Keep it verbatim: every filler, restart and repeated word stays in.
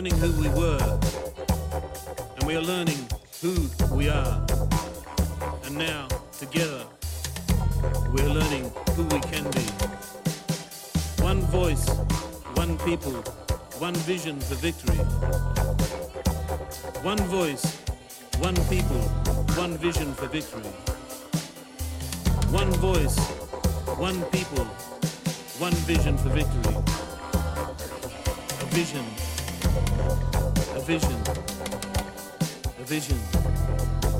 learning who we were, and we are learning who we are. And now, together, we are learning who we can be. One voice, one people, one vision for victory. One voice, one people, one vision for victory. One voice, one people, one vision for victory. A vision, a vision, a vision.